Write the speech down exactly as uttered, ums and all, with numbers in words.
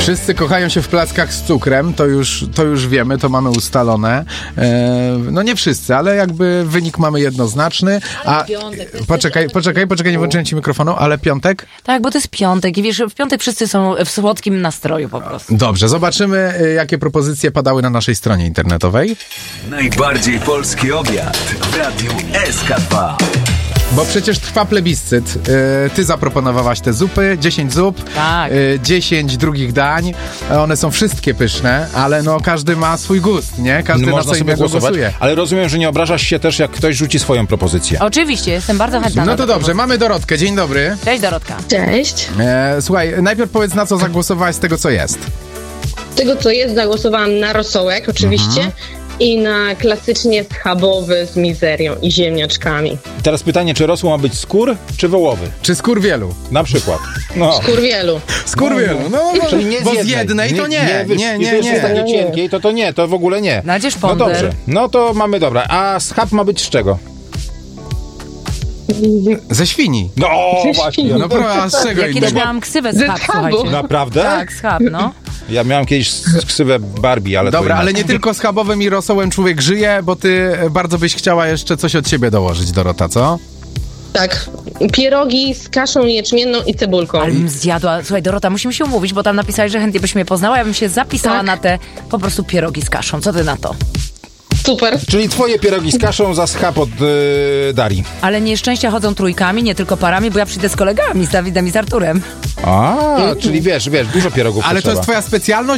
Wszyscy kochają się w plackach z cukrem, to już, to już wiemy, to mamy ustalone. E, no nie wszyscy, ale jakby wynik mamy jednoznaczny. A piątek, to jest poczekaj, też- poczekaj, poczekaj, nie włączyłem ci mikrofonu, ale piątek? Tak, bo to jest piątek i wiesz, w piątek wszyscy są w słodkim nastroju po prostu. Dobrze, zobaczymy, y, jakie propozycje padały na naszej stronie internetowej. Najbardziej polski obiad w Radiu S K dwa. Bo przecież trwa plebiscyt. Yy, ty zaproponowałaś te zupy, dziesięć zup, Tak. yy, dziesięć drugich dań. One są wszystkie pyszne, ale no każdy ma swój gust, nie? Każdy na Można co sobie innego głosować, głosuje. ale rozumiem, że nie obrażasz się też, jak ktoś rzuci swoją propozycję. Oczywiście, jestem bardzo chętna No na to tę dobrze, propozycję. mamy Dorotkę, dzień dobry. Cześć Dorotka. Cześć. E, słuchaj, najpierw powiedz, na co zagłosowałaś z tego, co jest. Z tego co jest, zagłosowałam na rosołek oczywiście Mhm. i na klasycznie schabowy z mizerią i ziemniaczkami. Teraz pytanie, czy rosół ma być skór, czy wołowy? Czy skurwielu? Na przykład. No. Kurwielu. Skurwielu, no, no Czyli nie z bo z jednej, jednej to nie, nie, wiesz, nie, i nie. to jest takie nie. cienkiej, to to nie, to w ogóle nie. Znajdziesz No ponder. dobrze, no to mamy dobra. A schab ma być z czego? Ze świni. No właśnie. No proszę, a z czego Ja kiedyś innego? miałam ksywę z Ze chab, schabu. słuchajcie. Naprawdę? Tak, schab, no. Ja miałem kiedyś ksywę Barbie, ale to Dobra, ale inaczej. nie tylko schabowym i rosołem człowiek żyje, bo ty bardzo byś chciała jeszcze coś od siebie dołożyć, Dorota, co? Tak. Pierogi z kaszą jęczmienną i cebulką. Ale bym zjadła. Słuchaj, Dorota, musimy się umówić, bo tam napisałeś, że chętnie byś mnie poznała. Ja bym się zapisała Tak. na te po prostu pierogi z kaszą. Co ty na to? Super. Czyli twoje pierogi z kaszą za schab od yy, Darii. Ale nieszczęścia chodzą trójkami, nie tylko parami, bo ja przyjdę z kolegami, z Dawidem i z Arturem. A, czyli wiesz, wiesz, dużo pierogów Ale to potrzeba. jest twoja specjalność,